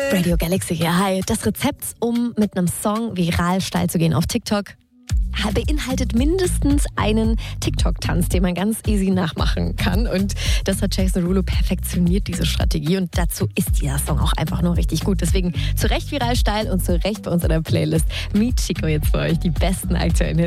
Radio Galaxy hier. Hi. Das Rezept, um mit einem Song viral steil zu gehen auf TikTok, beinhaltet mindestens einen TikTok-Tanz, den man ganz easy nachmachen kann. Und das hat Jason Derulo perfektioniert, diese Strategie. Und dazu ist dieser Song auch einfach nur richtig gut. Deswegen zu Recht viral steil und zu Recht bei uns in der Playlist. Meet Chico jetzt für euch die besten aktuellen Hits.